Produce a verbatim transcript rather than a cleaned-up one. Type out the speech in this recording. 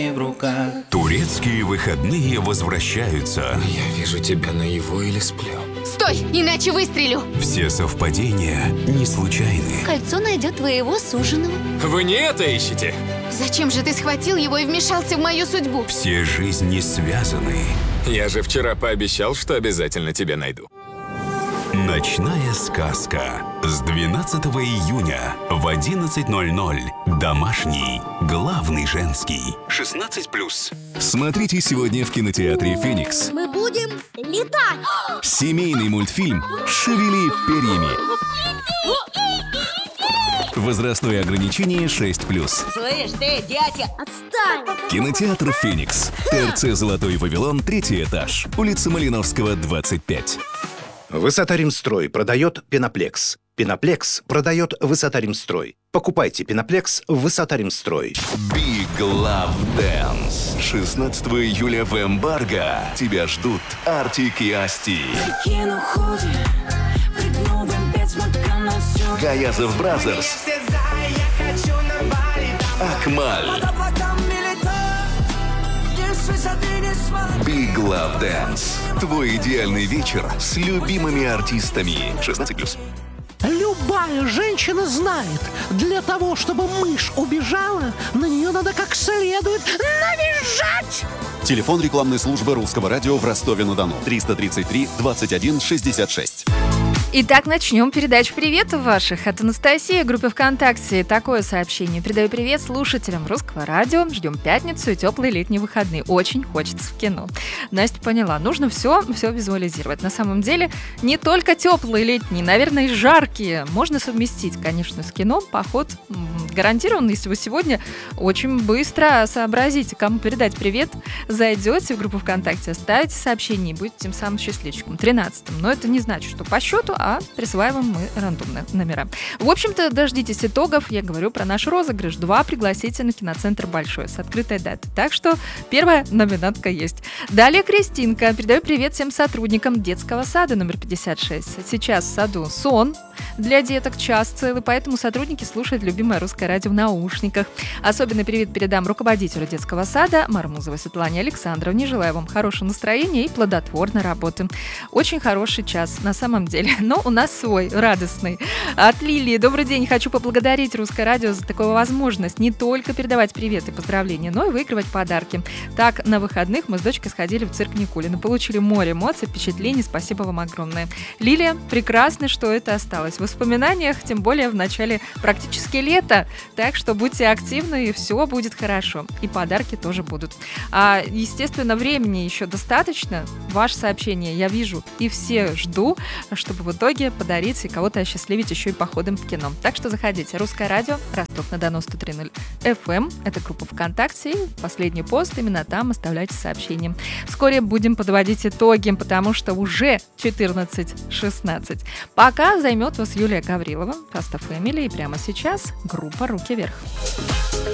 в руках. Турецкие выходные возвращаются. Я вижу тебя наяву или сплю. Стой, иначе выстрелю. Все совпадения не случайны. Кольцо найдет твоего суженого. Вы не это ищете? Зачем же ты схватил его и вмешался в мою судьбу? Все жизни связаны. Я же вчера пообещал, что обязательно тебя найду. Ночная сказка. С двенадцатого июня в одиннадцать ноль ноль. Домашний, главный женский. шестнадцать плюс. Смотрите сегодня в кинотеатре «Феникс». Мы будем летать. Семейный мультфильм «Шевели перьями». Возрастное ограничение шесть плюс. Слышь ты, дядя, отстань. Кинотеатр «Феникс». ТРЦ «Золотой Вавилон», третий этаж. Улица Малиновского, двадцать пять. Высота-Римстрой продает Пеноплекс. Пеноплекс продает Высота-Римстрой. Покупайте Пеноплекс в Высота-Римстрой. Big Love Dance. шестнадцатого июля в Эмбарго. Тебя ждут Артик и Асти. Гаязов Бразерс. Акмаль. Big Love Dance. Твой идеальный вечер с любимыми артистами. шестнадцать плюс. Любая женщина знает, для того, чтобы мышь убежала, на нее надо как следует навизжать. Телефон рекламной службы Русского радио в Ростове-на-Дону. триста тридцать три двадцать один шестьдесят шесть. Итак, начнем передачу приветов ваших. От Анастасии, группе ВКонтакте. Такое сообщение. Передаю привет слушателям Русского радио. Ждем пятницу и теплые летние выходные. Очень хочется в кино. Настя поняла. Нужно все, все визуализировать. На самом деле, не только теплые летние, наверное, и жаркие. Можно совместить, конечно, с кино. Поход гарантирован, если вы сегодня очень быстро сообразите, кому передать привет. Зайдете в группу ВКонтакте, оставите сообщение и будете тем самым счастливчиком. тринадцатым. Но это не значит, что по счету, а присваиваем мы рандомные номера. В общем-то, дождитесь итогов. Я говорю про наш розыгрыш. Два пригласите на киноцентр «Большой» с открытой датой. Так что первая номинантка есть. Далее Кристинка. Передаю привет всем сотрудникам детского сада номер пятьдесят шесть. Сейчас в саду сон для деток час целый, поэтому сотрудники слушают любимое русское радио в наушниках. Особенный привет передам руководителю детского сада Мармузовой Светлане Александровне. Желаю вам хорошего настроения и плодотворной работы. Очень хороший час на самом деле, но у нас свой, радостный. От Лилии. Добрый день. Хочу поблагодарить Русское радио за такую возможность не только передавать привет и поздравления, но и выигрывать подарки. Так, на выходных мы с дочкой сходили в цирк Никулина, получили море эмоций, впечатлений. Спасибо вам огромное. Лилия, прекрасно, что это осталось в воспоминаниях, тем более в начале практически лета. Так что будьте активны, и все будет хорошо. И подарки тоже будут. А, естественно, времени еще достаточно. Ваше сообщение я вижу и все жду, чтобы в итоге подарить и кого-то осчастливить еще и походом в кино. Так что заходите. Русское радио, Ростов-на-Дону сто три ноль эф эм. Это группа ВКонтакте. Последний пост, именно там оставляйте сообщения. Вскоре будем подводить итоги, потому что уже четырнадцать шестнадцать. Пока займет вас Юлия Гаврилова, Фаста Фэмили, и прямо сейчас группа «Руки вверх».